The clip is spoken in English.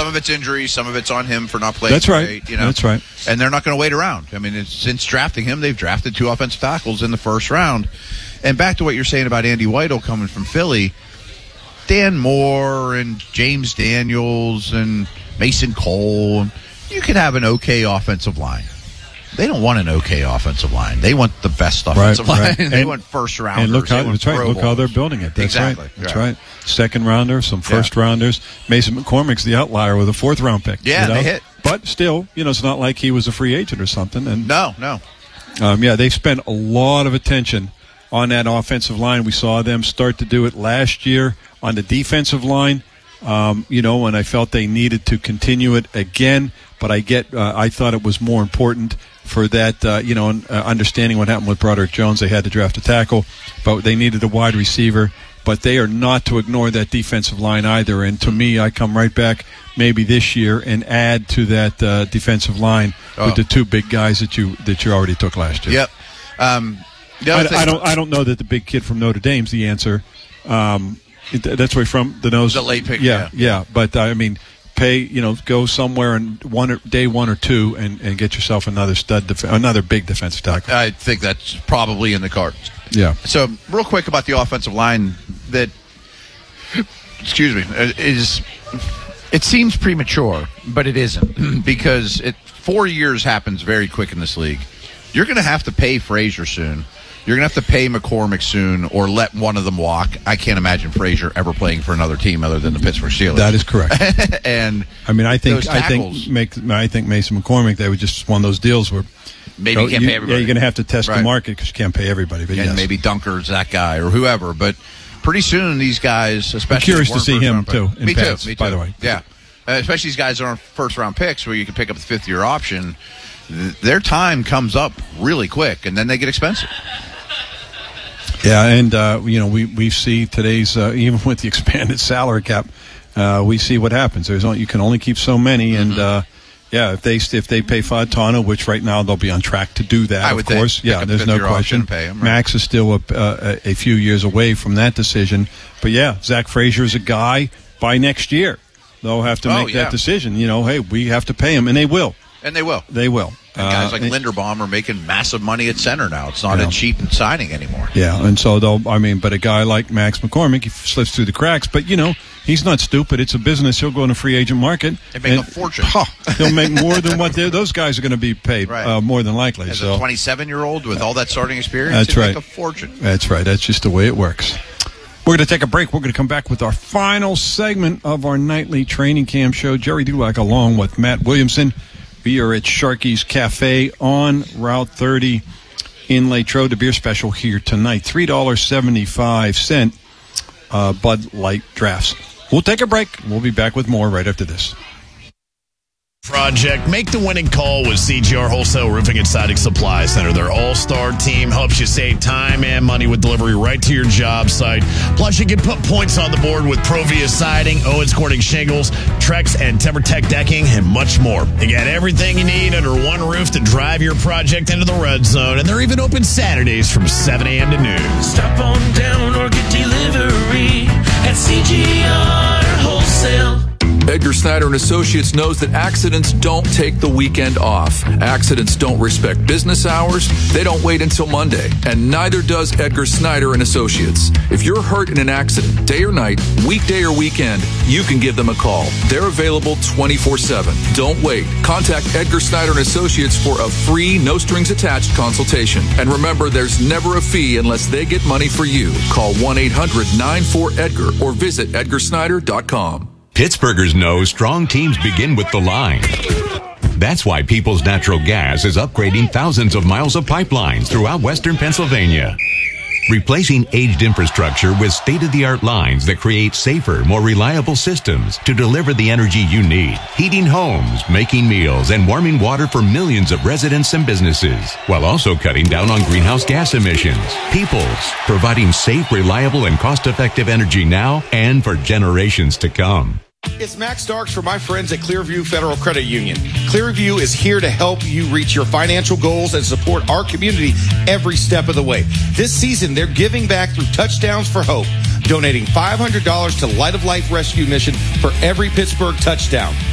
some of it's injury, some of it's on him for not playing. That's right. That's right. And they're not going to wait around. I mean, since drafting him, they've drafted 2 offensive tackles in the first round. And back to what you're saying about Andy Weidl coming from Philly, Dan Moore and James Daniels and Mason Cole, you could have an okay offensive line. They don't want an okay offensive line. They want the best offensive line. They want first rounders. And look how they're building it. That's exactly. Right. That's right. Second rounder, some first rounders. Mason McCormick's the outlier with a 4th round pick. Yeah, they hit. But still, it's not like he was a free agent or something. And no. They've spent a lot of attention on that offensive line. We saw them start to do it last year on the defensive line. And I felt they needed to continue it again. But I thought it was more important for that, understanding what happened with Broderick Jones. They had to draft a tackle, but they needed a wide receiver. But they are not to ignore that defensive line either. And to me, I come right back maybe this year and add to that defensive line with the 2 big guys that you already took last year. Yep. I don't know that the big kid from Notre Dame's the answer. That's where from the nose. The late pick. Yeah. But go somewhere in day 1 or 2 and get yourself another big defensive tackle. I think that's probably in the cards. Yeah. So real quick about the offensive line it seems premature, but it isn't because 4 years happens very quick in this league. You're going to have to pay Frazier soon. You're going to have to pay McCormick soon or let one of them walk. I can't imagine Frazier ever playing for another team other than the Pittsburgh Steelers. That is correct. And I think Mason McCormick, they were just one of those deals where maybe you can't pay everybody. Yeah, you're going to have to test the market because you can't pay everybody. But and maybe Dunker's that guy or whoever. But pretty soon these guys, especially... I'm curious to see him too. Me too. By the way. Yeah. Especially these guys that aren't first-round picks where you can pick up the 5th-year option. Their time comes up really quick, and then they get expensive. Yeah, and we see today's even with the expanded salary cap, we see what happens. You can only keep so many, and if they pay Fontana, which right now they'll be on track to do that, of course. There's no question. Max is still a few years away from that decision, but Zach Frazier is a guy by next year. They'll have to make that decision. Hey, we have to pay him, and they will. And they will. They will. And guys like Linderbaum are making massive money at center now. It's not a cheap signing anymore. Yeah, and so but a guy like Max McCormick, he slips through the cracks. But, he's not stupid. It's a business. He'll go in a free agent market. They make a fortune. He'll make more than what those guys are going to be paid, more than likely. As a 27-year-old with all that starting experience, that's right. Make a fortune. That's right. That's just the way it works. We're going to take a break. We're going to come back with our final segment of our nightly training camp show. Jerry Dulac along with Matt Williamson. We are at Sharky's Cafe on Route 30 in Latrobe. The beer special here tonight, $3.75 Bud Light drafts. We'll take a break. We'll be back with more right after this. Project. Make the winning call with CGR Wholesale Roofing and Siding Supply Center. Their all-star team helps you save time and money with delivery right to your job site. Plus, you can put points on the board with Provia Siding, Owens Corning Shingles, Trex, and TimberTech Decking, and much more. You got everything you need under one roof to drive your project into the red zone, and they're even open Saturdays from 7 a.m. to noon. Stop on down or get delivery at CGR Wholesale. Edgar Snyder and Associates knows that accidents don't take the weekend off. Accidents don't respect business hours. They don't wait until Monday. And neither does Edgar Snyder and Associates. If you're hurt in an accident, day or night, weekday or weekend, you can give them a call. They're available 24/7. Don't wait. Contact Edgar Snyder and Associates for a free, no-strings-attached consultation. And remember, there's never a fee unless they get money for you. Call 1-800-94-EDGAR or visit edgarsnyder.com. Pittsburghers know strong teams begin with the line. That's why Peoples Natural Gas is upgrading thousands of miles of pipelines throughout western Pennsylvania, replacing aged infrastructure with state-of-the-art lines that create safer, more reliable systems to deliver the energy you need, heating homes, making meals, and warming water for millions of residents and businesses, while also cutting down on greenhouse gas emissions. Peoples, providing safe, reliable, and cost-effective energy now and for generations to come. It's Max Starks for my friends at Clearview Federal Credit Union. Clearview is here to help you reach your financial goals and support our community every step of the way. This season, they're giving back through Touchdowns for Hope, donating $500 to Light of Life Rescue Mission for every Pittsburgh touchdown.